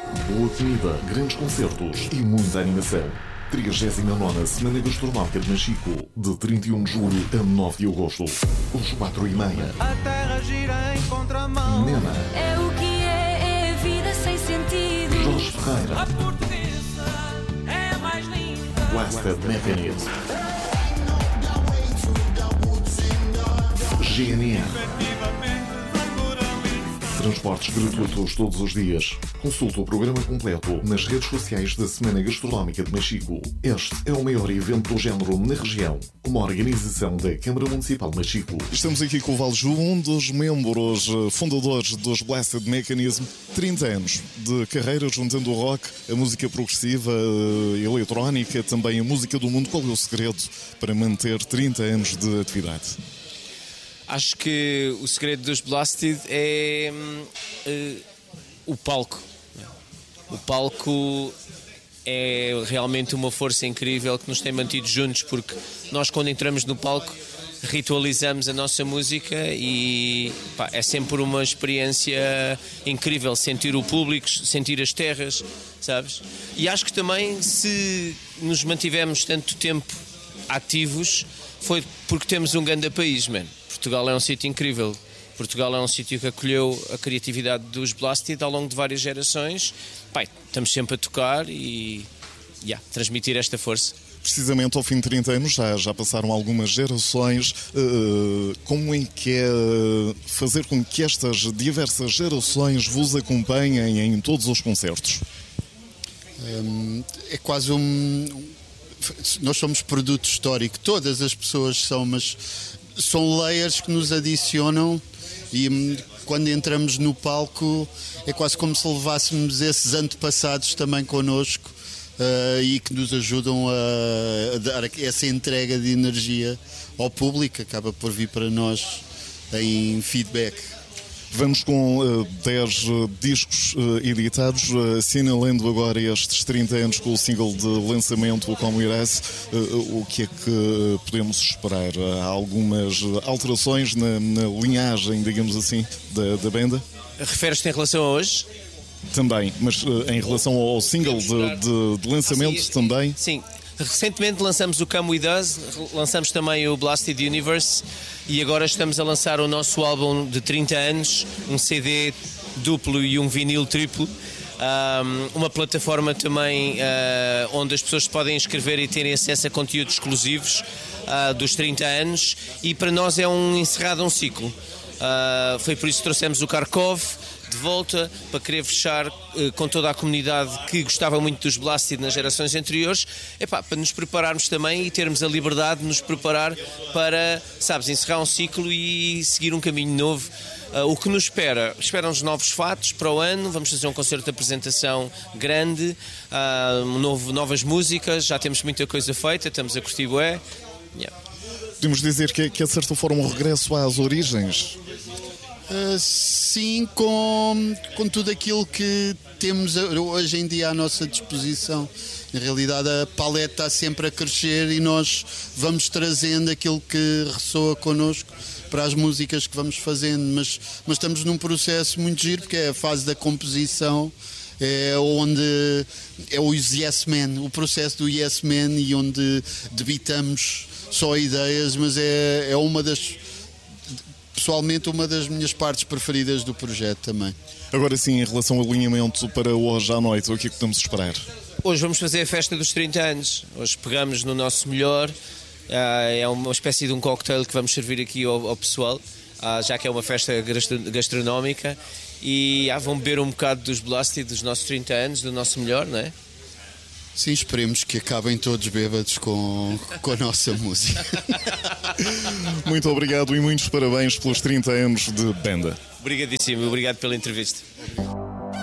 Boa comida, grandes concertos e muita animação. 39ª Semana Gastronómica de Machico, de 31 de julho a 9 de agosto, às 4h30. A terra gira em contramão. Nena. É o que é a vida sem sentido. Jorge Ferreira. A portuguesa é a mais linda. Blasted Mechanism. GNR. Transportes gratuitos todos os dias. Consulte o programa completo nas redes sociais da Semana Gastronómica de Machico. Este é o maior evento do género na região. Uma organização da Câmara Municipal de Machico. Estamos aqui com o Valju, um dos membros fundadores dos Blasted Mechanism. 30 anos de carreira juntando o rock, a música progressiva, a eletrónica, também a música do mundo. Qual é o segredo para manter 30 anos de atividade? Acho que o segredo dos Blasted é o palco. O palco é realmente uma força incrível que nos tem mantido juntos, porque nós, quando entramos no palco, ritualizamos a nossa música e é sempre uma experiência incrível sentir o público, sentir as terras, sabes? E acho que também, se nos mantivemos tanto tempo ativos, foi porque temos um grande país, mano. Portugal é um sítio incrível. Portugal é um sítio que acolheu a criatividade dos Blasted ao longo de várias gerações. Estamos sempre a tocar e transmitir esta força. Precisamente ao fim de 30 anos já passaram algumas gerações. Como é que é fazer com que estas diversas gerações vos acompanhem em todos os concertos? É quase nós somos produto histórico, todas as pessoas são, mas são layers que nos adicionam e quando entramos no palco é quase como se levássemos esses antepassados também connosco e que nos ajudam a dar essa entrega de energia ao público, acaba por vir para nós em feedback. Vamos com 10 discos editados, assinalando agora estes 30 anos com o single de lançamento, o Como Irás. O que é que podemos esperar? Há algumas alterações na linhagem, digamos assim, da banda? Referes-te em relação a hoje? Também, mas em relação ao single de lançamento também? Sim. Recentemente lançamos o Come With Us, lançamos também o Blasted Universe e agora estamos a lançar o nosso álbum de 30 anos, um CD duplo e um vinil triplo, uma plataforma também onde as pessoas podem inscrever e terem acesso a conteúdos exclusivos dos 30 anos, e para nós é encerrado um ciclo. Foi por isso que trouxemos o Kharkov de volta, para querer fechar com toda a comunidade que gostava muito dos Blasted nas gerações anteriores, para nos prepararmos também e termos a liberdade de nos preparar para, encerrar um ciclo e seguir um caminho novo. O que nos esperam-nos novos fatos para o ano. Vamos fazer um concerto de apresentação grande, novas músicas, já temos muita coisa feita, estamos a curtir bué. Podemos dizer que é de certa forma um regresso às origens? Sim, com tudo aquilo que temos hoje em dia à nossa disposição. Na realidade, a paleta está sempre a crescer e nós vamos trazendo aquilo que ressoa connosco para as músicas que vamos fazendo, mas estamos num processo muito giro, porque é a fase da composição, é onde é o Yes Man, o processo do Yes Man, e onde debitamos só ideias, mas é pessoalmente uma das minhas partes preferidas do projeto também. Agora sim, em relação ao alinhamento para hoje à noite, o que é que podemos esperar? Hoje vamos fazer a festa dos 30 anos. Hoje pegamos no nosso melhor. É uma espécie de um cocktail que vamos servir aqui ao pessoal, já que é uma festa gastronómica, e vão beber um bocado dos Blasted dos nossos 30 anos, do nosso melhor, não é? Sim, esperemos que acabem todos bêbados com a nossa música. Muito obrigado e muitos parabéns pelos 30 anos de banda. Obrigadíssimo, obrigado pela entrevista.